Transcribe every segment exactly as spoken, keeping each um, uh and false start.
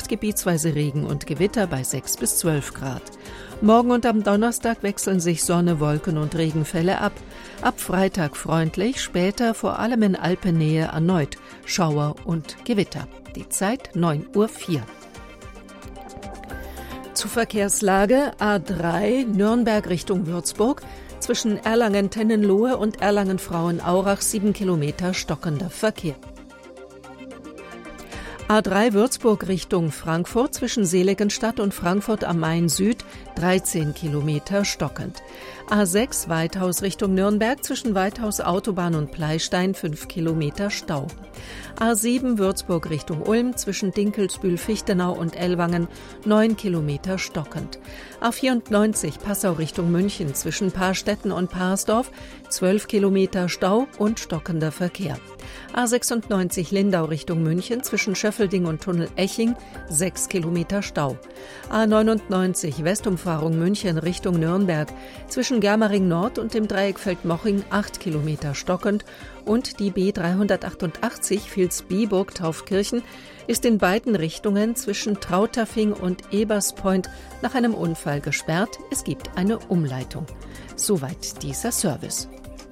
Nacht gebietsweise Regen und Gewitter bei sechs bis zwölf Grad. Morgen und am Donnerstag wechseln sich Sonne, Wolken und Regenfälle ab. Ab Freitag freundlich, später vor allem in Alpennähe erneut Schauer und Gewitter. Die Zeit neun Uhr vier. Zur Verkehrslage A drei Nürnberg Richtung Würzburg. Zwischen Erlangen-Tennenlohe und Erlangen-Frauenaurach sieben Kilometer stockender Verkehr. A drei Würzburg Richtung Frankfurt zwischen Seligenstadt und Frankfurt am Main Süd dreizehn Kilometer stockend. A sechs Weithaus Richtung Nürnberg zwischen Weithaus Autobahn und Pleistein fünf Kilometer Stau. A sieben Würzburg Richtung Ulm zwischen Dinkelsbühl, Fichtenau und Ellwangen neun Kilometer stockend. A vierundneunzig Passau Richtung München zwischen Paarstetten und Paarsdorf zwölf Kilometer Stau und stockender Verkehr. A sechsundneunzig Lindau Richtung München zwischen Schöffelding und Tunnel-Eching sechs Kilometer Stau. A neunundneunzig Westumfahrung München Richtung Nürnberg zwischen Germering Nord und dem Dreieck Feldmoching acht Kilometer stockend und die B dreihundertachtundachtzig Vilsbiburg-Taufkirchen ist in beiden Richtungen zwischen Trauterfing und Eberspoint nach einem Unfall gesperrt. Es gibt eine Umleitung. Soweit dieser Service.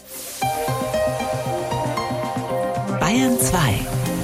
Bayern zwei.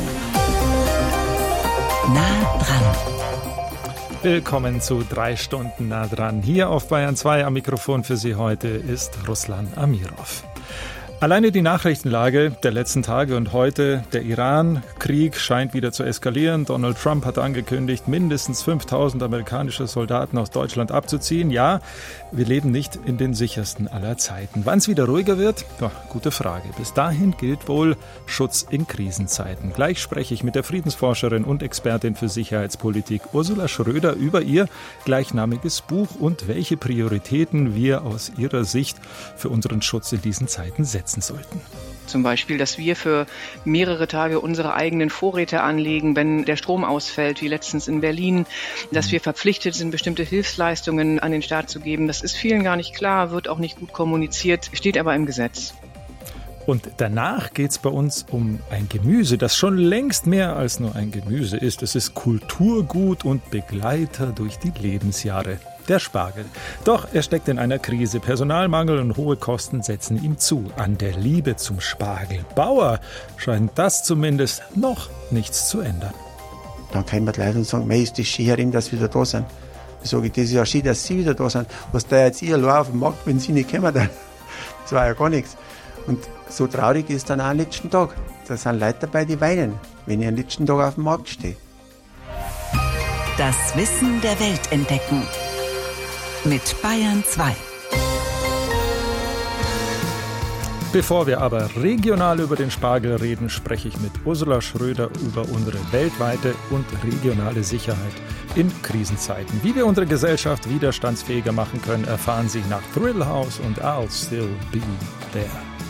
Nah dran. Willkommen zu drei Stunden nah dran. Hier auf Bayern zwei am Mikrofon für Sie heute ist Ruslan Amirov. Alleine die Nachrichtenlage der letzten Tage und heute, der Iran-Krieg scheint wieder zu eskalieren. Donald Trump hat angekündigt, mindestens fünftausend amerikanische Soldaten aus Deutschland abzuziehen. Ja, wir leben nicht in den sichersten aller Zeiten. Wann es wieder ruhiger wird? Ja, gute Frage. Bis dahin gilt wohl Schutz in Krisenzeiten. Gleich spreche ich mit der Friedensforscherin und Expertin für Sicherheitspolitik Ursula Schröder über ihr gleichnamiges Buch und welche Prioritäten wir aus ihrer Sicht für unseren Schutz in diesen Zeiten setzen sollten. Zum Beispiel, dass wir für mehrere Tage unsere eigenen Vorräte anlegen, wenn der Strom ausfällt, wie letztens in Berlin, dass wir verpflichtet sind, bestimmte Hilfsleistungen an den Staat zu geben. Das ist vielen gar nicht klar, wird auch nicht gut kommuniziert, steht aber im Gesetz. Und danach geht es bei uns um ein Gemüse, das schon längst mehr als nur ein Gemüse ist. Es ist Kulturgut und Begleiter durch die Lebensjahre. Der Spargel. Doch er steckt in einer Krise. Personalmangel und hohe Kosten setzen ihm zu. An der Liebe zum Spargel. Bauer scheint das zumindest noch nichts zu ändern. Dann kann man gleich und sagen, mei, ist das schön, Herr Rimm, dass wir wieder da sind. Ich sage, das ist ja schön, dass Sie wieder da sind. Was da jetzt ihr allein auf dem Markt, wenn Sie nicht kommen, dann, das war ja gar nichts. Und so traurig ist dann auch am letzten Tag. Da sind Leute dabei, die weinen, wenn ich am letzten Tag auf dem Markt stehe. Das Wissen der Welt entdecken. Mit Bayern zwei. Bevor wir aber regional über den Spargel reden, spreche ich mit Ursula Schröder über unsere weltweite und regionale Sicherheit in Krisenzeiten. Wie wir unsere Gesellschaft widerstandsfähiger machen können, erfahren Sie nach Thrill House und I'll Still Be There.